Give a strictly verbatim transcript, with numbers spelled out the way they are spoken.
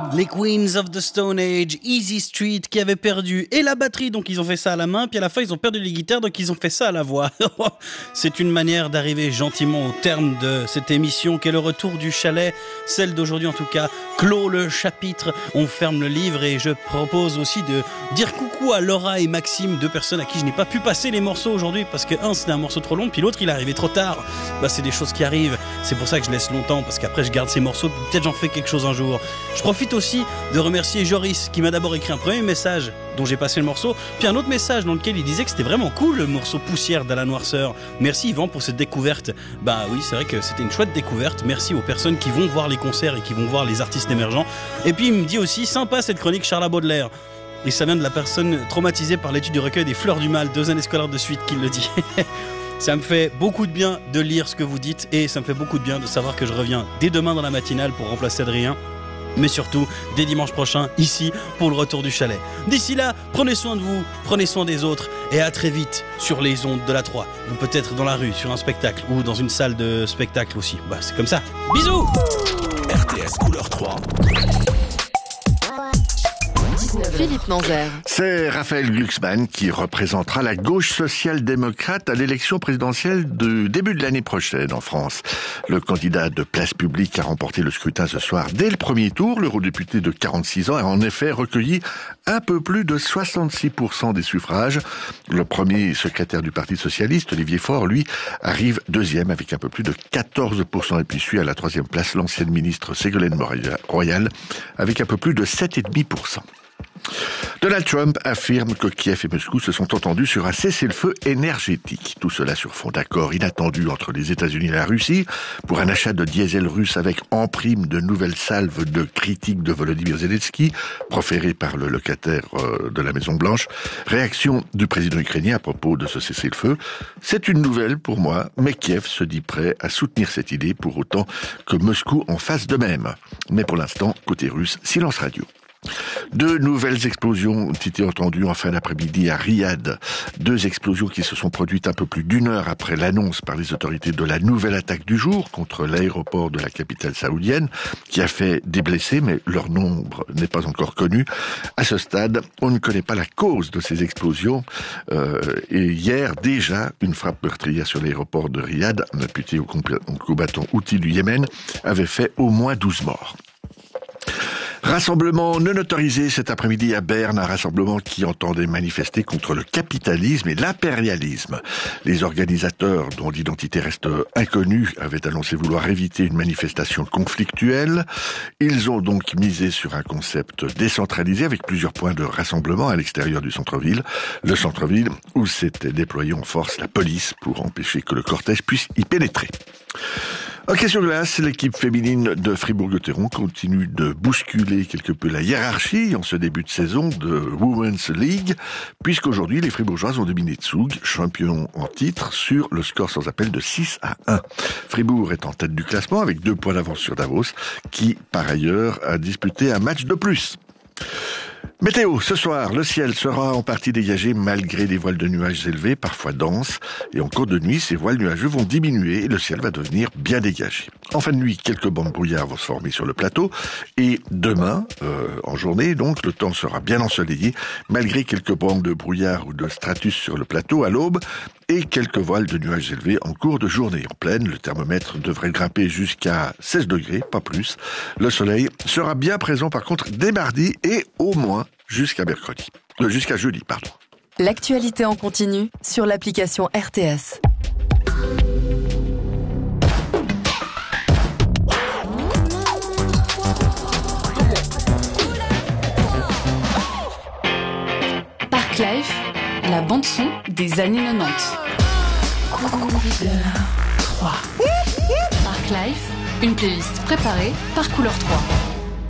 Les Queens of the Stone Age, Easy Street, qui avaient perdu et la batterie, donc ils ont fait ça à la main, puis à la fin ils ont perdu les guitares, donc ils ont fait ça à la voix. C'est une manière d'arriver gentiment au terme de cette émission qui est le retour du chalet, celle d'aujourd'hui en tout cas, clôt le chapitre, on ferme le livre et je propose aussi de dire coucou à Laura et Maxime, deux personnes à qui je n'ai pas pu passer les morceaux aujourd'hui, parce que un c'était un morceau trop long, puis l'autre il est arrivé trop tard. Bah c'est des choses qui arrivent, c'est pour ça que je laisse longtemps, parce qu'après je garde ces morceaux, puis peut-être j'en fais quelque chose un jour. Je profite aussi de remercier Joris qui m'a d'abord écrit un premier message dont j'ai passé le morceau, puis un autre message dans lequel il disait que c'était vraiment cool le morceau Poussière d'Alan Noirceur. Merci Yvan pour cette découverte. Bah oui, c'est vrai que c'était une chouette découverte. Merci aux personnes qui vont voir les concerts et qui vont voir les artistes émergents. Et puis il me dit aussi, sympa cette chronique Charles Baudelaire. Et ça vient de la personne traumatisée par l'étude du recueil des Fleurs du Mal, deux années scolaires de suite qui le dit. Ça me fait beaucoup de bien de lire ce que vous dites et ça me fait beaucoup de bien de savoir que je reviens dès demain dans la matinale pour remplacer Adrien. Mais surtout, dès dimanche prochain, ici, pour le retour du chalet. D'ici là, prenez soin de vous, prenez soin des autres, et à très vite sur les ondes de la trois. Ou peut-être dans la rue, sur un spectacle, ou dans une salle de spectacle aussi. Bah, c'est comme ça. Bisous! R T S Couleur trois. Philippe Manzer. C'est Raphaël Glucksmann qui représentera la gauche social-démocrate à l'élection présidentielle du début de l'année prochaine en France. Le candidat de Place Publique a remporté le scrutin ce soir dès le premier tour. L'eurodéputé de quarante-six ans a en effet recueilli un peu plus de soixante-six pour cent des suffrages. Le premier secrétaire du Parti socialiste, Olivier Faure, lui, arrive deuxième avec un peu plus de quatorze pour cent. Et puis suit à la troisième place l'ancienne ministre Ségolène Royal avec un peu plus de sept virgule cinq pour cent. Donald Trump affirme que Kiev et Moscou se sont entendus sur un cessez-le-feu énergétique. Tout cela sur fond d'accord inattendu entre les États-Unis et la Russie pour un achat de diesel russe avec en prime de nouvelles salves de critiques de Volodymyr Zelensky, proférées par le locataire de la Maison-Blanche. Réaction du président ukrainien à propos de ce cessez-le-feu. C'est une nouvelle pour moi, mais Kiev se dit prêt à soutenir cette idée pour autant que Moscou en fasse de même. Mais pour l'instant, côté russe, silence radio. Deux nouvelles explosions ont été entendues en fin d'après-midi à Riyad. Deux explosions qui se sont produites un peu plus d'une heure après l'annonce par les autorités de la nouvelle attaque du jour contre l'aéroport de la capitale saoudienne, qui a fait des blessés, mais leur nombre n'est pas encore connu. À ce stade, on ne connaît pas la cause de ces explosions. Euh, et hier, déjà, une frappe meurtrière sur l'aéroport de Riyad, imputée aux combattants houthis du Yémen, avait fait au moins douze morts. Rassemblement non autorisé cet après-midi à Berne, un rassemblement qui entendait manifester contre le capitalisme et l'impérialisme. Les organisateurs, dont l'identité reste inconnue, avaient annoncé vouloir éviter une manifestation conflictuelle. Ils ont donc misé sur un concept décentralisé avec plusieurs points de rassemblement à l'extérieur du centre-ville. Le centre-ville où s'était déployé en force la police pour empêcher que le cortège puisse y pénétrer. Hockey sur glace, l'équipe féminine de Fribourg-Gotteron continue de bousculer quelque peu la hiérarchie en ce début de saison de Women's League, puisqu'aujourd'hui les Fribourgeoises ont dominé Zug, champion en titre, sur le score sans appel de six à un. Fribourg est en tête du classement avec deux points d'avance sur Davos, qui par ailleurs a disputé un match de plus. Météo, ce soir, le ciel sera en partie dégagé malgré des voiles de nuages élevés, parfois denses. Et en cours de nuit, ces voiles nuageux vont diminuer et le ciel va devenir bien dégagé. En fin de nuit, quelques bancs de brouillard vont se former sur le plateau. Et demain, euh, en journée, donc, le temps sera bien ensoleillé, malgré quelques bancs de brouillard ou de stratus sur le plateau à l'aube et quelques voiles de nuages élevés en cours de journée. En pleine, le thermomètre devrait grimper jusqu'à seize degrés, pas plus. Le soleil sera bien présent par contre dès mardi et au moins jusqu'à mercredi. Euh, jusqu'à jeudi, pardon. L'actualité en continu sur l'application R T S. Parklife, la bande-son des années quatre-vingt-dix. Couleur trois. Parklife, une playlist préparée par Couleur trois.